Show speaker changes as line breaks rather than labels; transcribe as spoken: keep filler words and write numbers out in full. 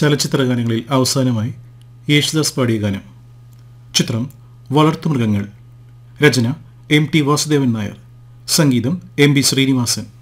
ചലച്ചിത്ര ഗാനങ്ങളിൽ അവസാനമായി യേശുദാസ് പാടിയ ഗാനം. ചിത്രം വളർത്തുമൃഗങ്ങൾ. രചന എം ടി വാസുദേവൻ നായർ. സംഗീതം എം ബി ശ്രീനിവാസൻ.